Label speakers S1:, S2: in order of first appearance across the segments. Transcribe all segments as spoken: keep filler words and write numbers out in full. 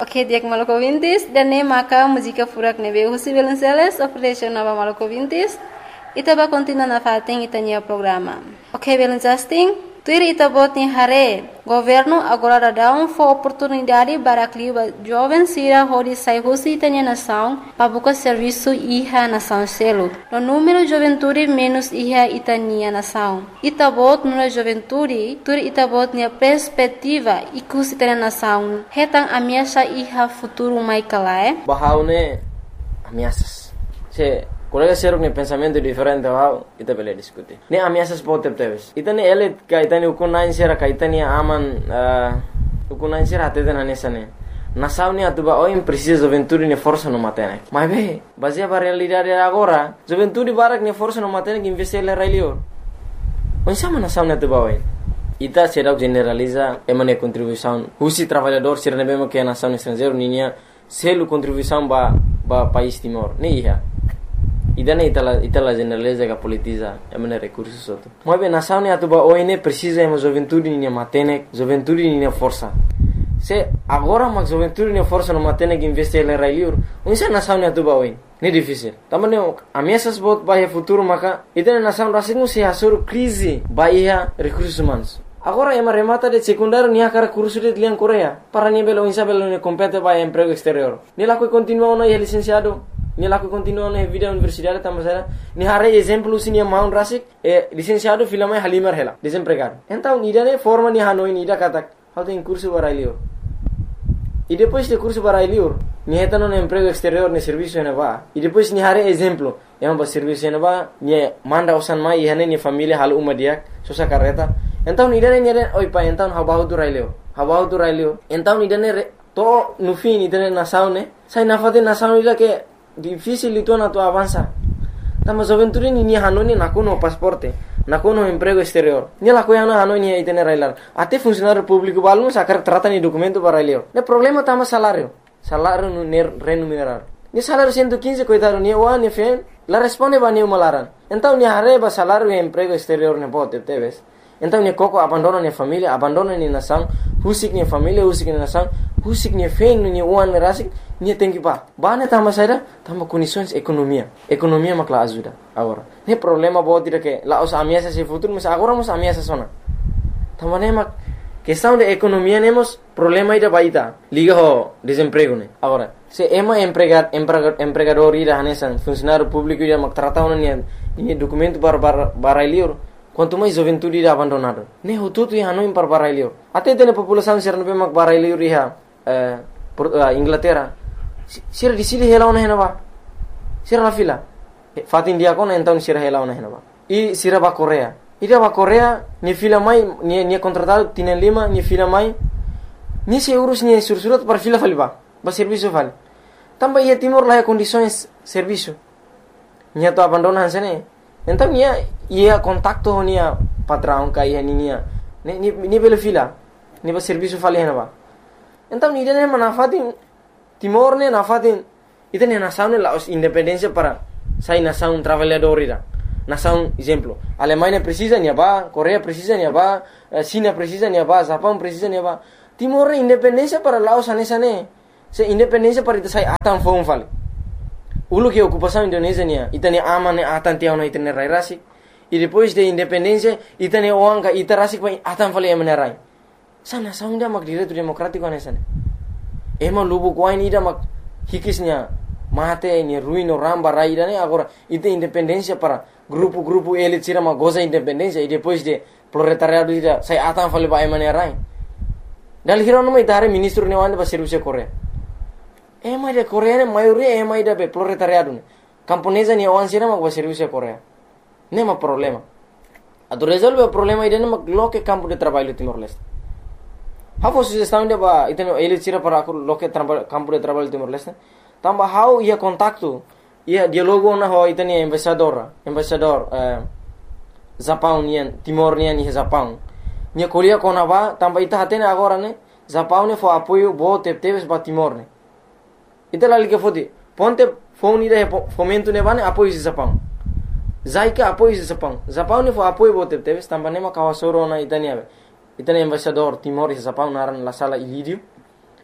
S1: Ok, dia Maluku Vintis dan ne maka música furak nebe husi Belenceles operation nova Maluku Vintis. Ita ba continua na fating itanya programa. Ok, Belencasting, tuir ita bot ni hare. Governo agora dá um for oportunidade para clima jovem sira hodi sai husi itanya nação para buscar serviço iha nação selo. No número juventude menos iha itania nação. Ita bot no juventude, tuir ita bot ni perspectiva ikus itanya nação. Hetang ameaça iha futuro mai kalae.
S2: Bahaune ameaças. Se colega ser um pensamento diferente ao ita bele discutir. Ne ameaças pode ter. Ita ne ele ka ita ne ukunain sera ka ita ne aman ukunain sera até na nessa ne. Nação ne atuba o precisa juventude ne força no matene. Mas be, baseia para realidade agora, juventude barak ne força no matene que investir le railio. Onde sama nação ne atuba oi. Ita será generaliza emane contribuição. Husi trabalhador ser ne bemo que a nação estrangeiro ninha selo contribuição ba ba país Timor. Ne ia. Idane itala itala generaliza que politiza emane recursos outro. Mas bem nação ne atuba oi ne precisa emo juventude ninha matene, juventude ninha força. Se agora mas juventude ninha força no matene que investir le railio. Onde sa nação ne atuba oi. Ne difícil. Também ameaças bot bahia futuro maka idane nação rasingu se hasur crise bahia recursos humanos. Agora ema remata de secundário nia cara curso de lian Coreia. Para nia belo insa belo ne compete bahia emprego exterior. Ni lá que continua no licenciado. Ni lá que continua na vida universidade também. Ni hare exemplo se nia maun rasik e licenciado filama halimar hela desempregado. Então idane forma ni hanoi ni da kata. How tem curso para ilio. E depois de curso para ilio, ni heta no emprego exterior ne serviço ne va. E depois ni hare exemplo, ema ba serviço ne va, ni manda usan mai hane ni família hal uma dia, sosa carreta. Então ni dane ni dane oi pa então habahu tu railio. Habahu tu railio. Então ni dane to no fim ni dane nação ne. Sai na fate nação ila que difícil itu na tu avança. Tama juventude ni ni hanoni na kuno pasporte. Na kuno emprego exterior. Ni la coiana hanoi ni itene railar. Até funcionário público balum sacar trata ni documento para railio. Ne problema tama salário. Salário no remunerar. Ni salário cento e quinze coitado ni o ni fen. La responde ba ni malaran. Então ni areba salário e emprego exterior ne bote teves. Então ni coco abandona ni família, abandona ni nação, husik ni família, husik ni nação, husik ni fen ni uan rasik ni tem que ba. Ba ne tama saída, tama condições economia. Economia makla ajuda agora. Ne problema bote de que lá os ameaças e futuro, mas agora os ameaças sona. Tama ne mak questão de economia nemos problema ida baita. Liga ho desemprego ne. Agora, se ema empregar empregador ida hanesan funcionário público ida mak trata ona ni ni documento para para lior. Quanto mais juventude ida abandonado. Ne ho tudo ia hanoi para para lior. Até tem população ser no mak para lior ia eh Inglaterra. Sira di sini hela ona hena ba. Sira la fila. Fatin dia kona então sira hela ona hena ba. E sira ba Coreia. Ida ba Coreia ni fila mai ni ni contratado tienen lima ni fila mai. Ni se urus ni sursurat para fila faliba. Ba serviço vale. Também ia Timor lá condições serviço. Ni to abandonan sene. Então ni ia contacto ni patrão kai ni ni ni ni bela fila. Ni ba serviço fali hena ba. Então ni dene manafatin Timor ne nafatin ita ne nação ne la independência para sai nação trabalhador ida. Nação exemplo, Alemanha precisa ni ba, Coreia precisa ni ba, China precisa ni ba, Japão precisa ni ba. Timor ne independência para Laos anesa ne. Se independência para ita sai atan fon fale. Ulu que ocupação Indonésia ni ita ne aman ne atan tiao na ita ne rai rasik. E depois de independência ita ne oanga ita rasik pa atan fale emane rai. Sa nação dia mak direito democrático anesa ne. Ema lubu kuain ida mak hikisnya mate ni ruino ramba raida ne agora ita independência para grupo-grupo elit sira ma goza independência e depois de proletariado ida sai atan fale ba emane rai. Dal hirono mai tare ministro ne wanda ba serviço Coreia. Ema de Coreia ne maioria ema ida be proletariado ne. Camponesa ni wan sira ma ba serviço Coreia. Nema problema. Ado resolve o problema ida ne ma loke campo de trabalho Timor-Leste. How sugestão de ba iteno elit sira para loke campo de trabalho Timor-Leste. Tamba how ia contacto ia dialogo na ho itani embaixador, embaixador eh Japão nian Timor nian ni Japão. Nia Coreia kona ba tamba ita hatene agora ne Japão ne fo apoio bo te teves ba Timor ne. Ita lali que fodi ponte phone ida fomento ne bane apoio de Japão. Zaika apoio de Japão. Japão ne fo apoio bo te teves tamba ne ma kawasoro na itani ave. Itani embaixador Timor e Japão naran la sala Ilírio.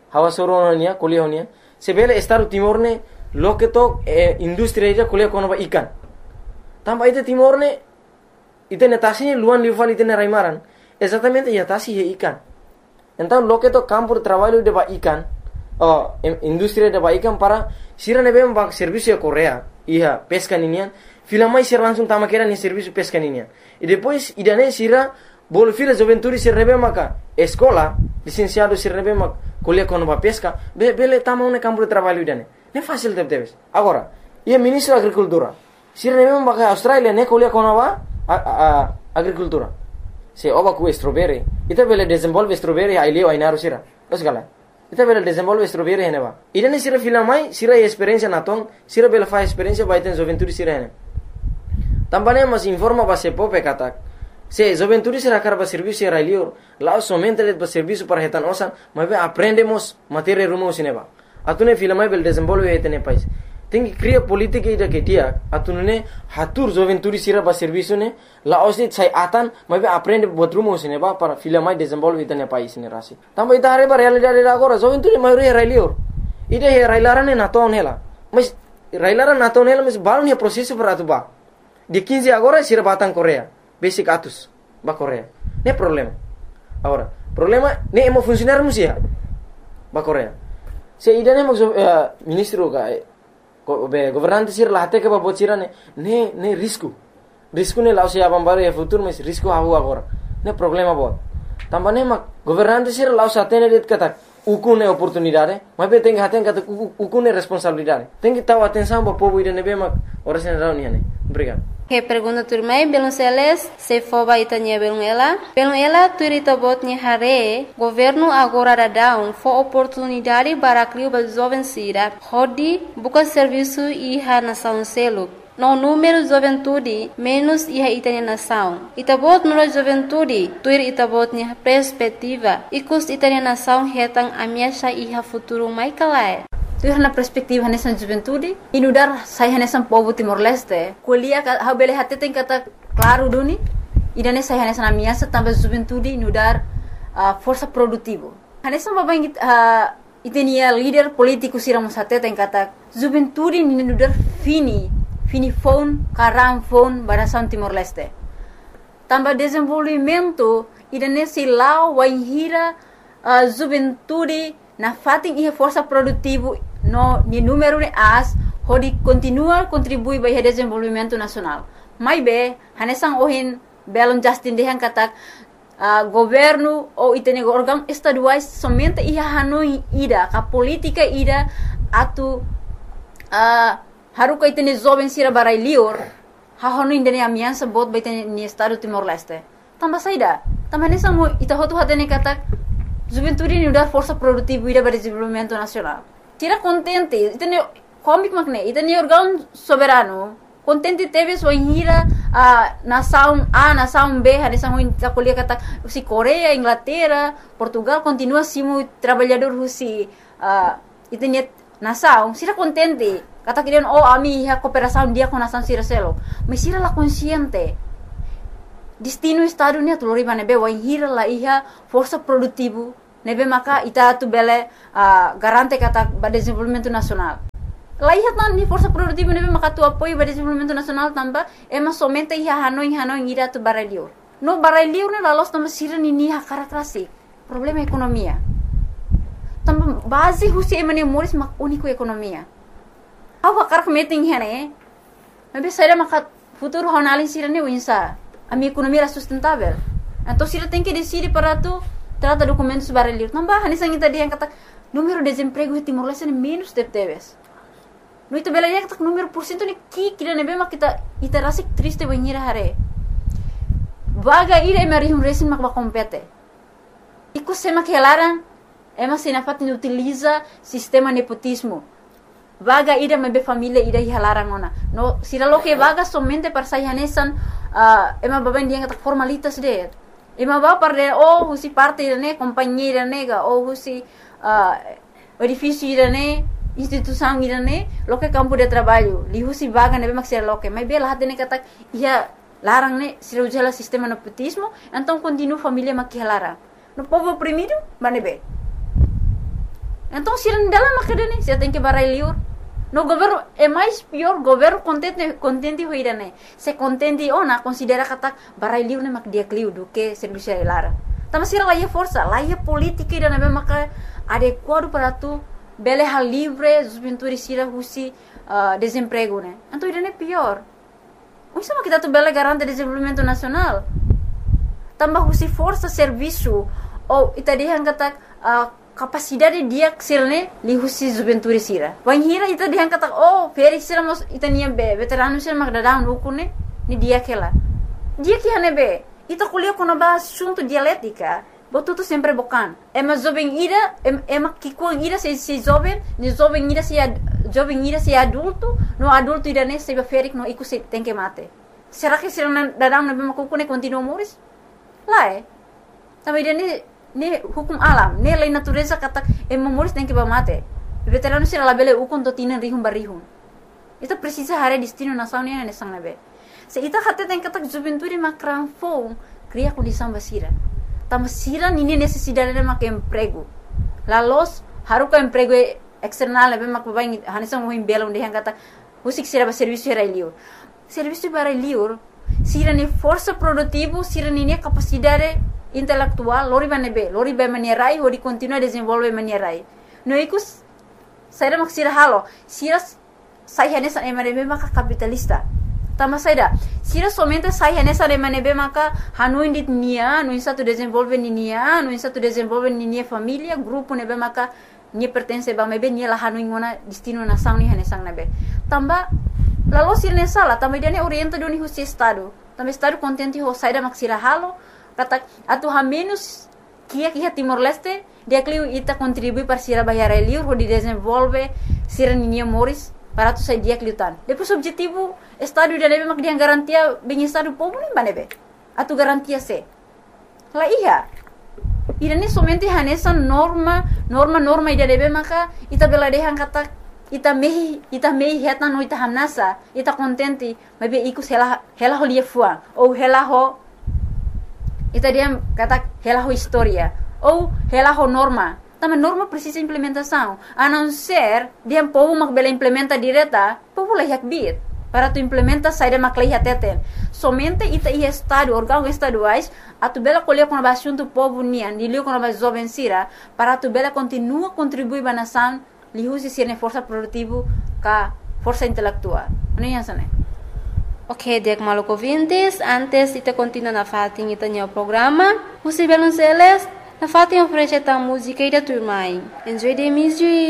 S2: hawa soronia kuliah honia sebele Estado Timor ne loke to eh, industri aja kuliah kono ba ikan tamba ite Timor ne ite netasi luan liufal ite raimaran exatamente ya tasi he ikan então loke to campo de trabalho de ba ikan oh, industri de ba ikan para sira ne bem ba serviço Korea iya pesca ninian filamai sira langsung tama kera ni serviço pesca ninian e depois idane sira bolo fila juventude sira ne bem maka escola licenciado sira ne bem maka kuliah kono ba pesca be bele tama un campo de trabalho idane ne fácil de teves agora ia ministro da agricultura sira ne bem maka Australia ne kuliah kono ba a, a, agricultura se oba ku strawberry ita bele desenvolve strawberry ai leo ai naru sira los gala ita bele desenvolve strawberry hene ba ida ne sira filamai sira experiência na ton sira bele fa experiência ba iten juventude sira hene tambane mas informa ba se pope katak se juventude sira karba serviço sira leo lá somente le ba serviço para retan osan mas aprendemos matéria rumo sineba atune filamai bele desenvolve etene país tem que criar política ida que dia atune hatur juventude sira ba serviço ne la osit sai atan mas aprende buat rumo sineba para filamai desenvolve etene país ne rasi tamba ita are ba realidade agora juventude maioria railio ida he railarane na ton hela mas railara na ton hela mas balon he processo para atuba de quinze agora sira batang Korea basic atus ba Korea ne problema agora problema ne emo funcionar musia ba Korea se ida ne mo uh, ministro ka be governante sir la hate ke ba bocira ne ne ne risco risco ne lao se abam bare e futuro mas risco hawo agora ne problema bot tambane ma governante sir lao sa tene det kata ukune oportunidade mas be tenga haten kata ukune responsabilidade tenga taw atenção ba povo ida ne be ma ora sen reunião ne obrigado.
S1: Que pergunta turmai belum seles se foba itanya belum ela belum ela turita botnya hare governo agora da down for oportunidade para criar ba jovem sira hodi buka serviço iha nação selo no número juventude menos iha itanya nação itabot no juventude tuir itabotnya perspectiva ikus itanya nação hetang amiasha iha futuro mai kalai tu na perspektiva nessa juventude inudar saya nessa povo Timor Leste kuliah ha bele hate tem kata claro duni idane saya nessa na minha também juventude inudar uh, força produtivo nessa babang uh, itenia líder político siramos hate tem kata juventude inudar fini fini phone karam phone barasan Timor Leste também desenvolvimento idane silau waihira uh, juventude na fating iha força produtivo no ni número de as hodi continua contribui para o desenvolvimento nacional mai be hanesang ohin belon Justin dehan katak uh, governo ou itene órgão estaduais somente iha hanoi ida ka política ida atu uh, haru ka itene jovem sira barai lior ha hanoi indene amiança bot ba itene ni estado Timor Leste tamba saida tamba hanesang mo ita hotu hatene katak juventude ni udar força produtiva ida para desenvolvimento nacional tira contente itene comic makne itene órgão soberano contente teve sua hira a nação A nação B hanesang ho ta kuliah kata si Korea Inglaterra Portugal continua simo trabalhador husi uh, itene nação sira contente kata kirian oh ami ha cooperação dia com nação sira selo mas sira la consciente destino estado ni atulori bane be wa hira la iha força produtivo nebe maka ita tu bele uh, garante kata ba desenvolvimento nacional la iha tan ni força produtivo nebe maka tu apoio ba desenvolvimento nacional tamba ema somente iha hanoi hanoi ira tu barelio no barelio ne la los tamba sira ni ni ha karakterasi problema ekonomia tamba base husi emane moris mak unico ekonomia awa karak meeting hene nebe saira maka futuro honalin sira ne winsa a minha economia era sustentável. Então, se ela tem que decidir para tu, trata documentos para ler. Não vai, nessa gente dia kata número de desemprego em Timor Leste é menos de teves. No itu bela dia kata número por cento ni ki kira nebe mak kita ita rasa triste banhira hare. Vaga ira emari um resin mak ba compete. Iku sema que elaran ema se na fatin utiliza sistema nepotismo. Vaga ida mebe família ida hihalarang ona. No, sira lo que vaga somente para sayanesan uh, ema baben dia kata formalitas de. Ema ba para oh husi parte ne companhia nega oh husi uh, edifício ne instituição ne lo que campo de trabalho. Li husi vaga nebe maksira lo que. Mas bela hatene kata ia larang ne sira ujala sistema nepotismo, então continua família makihalarang. No povo oprimido, manebe.
S3: Então, se não dela macadane, você tem que barai liur. No governo é mais pior, governo contente contente hoira né. Se contente ona considera kata barai liur ne mak dia kliu do que serviço lara. Tama sira lá é força, lá é política e na maka adequado para tu bele hal livre, os pintores sira husi uh, desemprego né. Então ira é pior. O sama kita tu bele garante desenvolvimento nacional. Tambah husi força serviço ou ita dihan kata uh, capacidade dia sirne li husi juventude sira. Wan hira ita dihan kata oh feri sira mos ita niam be veterano sira mak dadam rukune ni dia kela. Dia que hane be ita kuliah kono ba assunto dialética. Botuto sempre bocan. Ema jovem ira ema kikuang ira se se jovem, ni jovem ira se jovem ira se adulto, no adulto ira ne se ferik no iku se tem que mate. Será que sira dadam na be makukune continua moris? Lá é. Também ira ne hukum alam, ne lei natureza kata e memoris tem que ba mate. Veterano sira labele ukon to tinan rihum barihum. Ita precisa hare destino nação ne ne sang nabe. Se ita kata tem kata juventude makran fo, cria condição basira. Tama sira nini necessidade de mak emprego. La los haruka emprego external nabe mak babai hanisang mo himbela onde hang kata usik sira ba serviço era liur. Serviço para liur sira ne força produtivo, sira nini capacidade intelectual, lori ba nebe, lori ba manierai, hori continua desenvolve manierai. No ikus, saya mak sira halo, sira saya nesa emanebe maka capitalista. Tama saya sira somente saya nesa emanebe maka hanu indit nia, no insa tu desenvolve ni nia, no insa tu desenvolve ni nia família, grupo nebe maka ni pertence ba mebe ni la hanu ingona destino nação ni hanesang nebe. Tamba lalu sira nesa la, tamba dia ne orienta doni husi estado. Tamba estado contente ho saya mak sira halo. Kata atu ha menos kia kia Timor Leste dia kliu ita contribui para sira bayar liur ho di desenvolve sira ninia moris para tu sai dia kliutan. Depois objetivo estado dia nebe mak dia garantia bem estado povo nem banebe. Atu garantia se. La iya. Ira ni somente hanesa norma norma norma dia nebe maka ita bela dehan kata ita mehi ita mehi heta no ita hamnasa ita contente mabe ikus hela hela ho lia fuang ou hela ho ita dia kata hela ho história ou hela ho norma. Tama norma precisa implementação. A não ser dia povo mak bela implementa direta, povo lah yak bit. Para tu implementa saída mak lah teten. Somente ita i estado órgãos estaduais a tu bela colher com a assunto povo nian, dilio com a jovem sira, para tu bela continua contribuir ba nação, li usi sirne força produtivo ka força intelectual. Não é assim?
S1: Ok, dek maluco ouvintes, antes de continuar na fatin ita o programa, você Belonceles, na fatin oferece a música e da turma. Enjoy the music.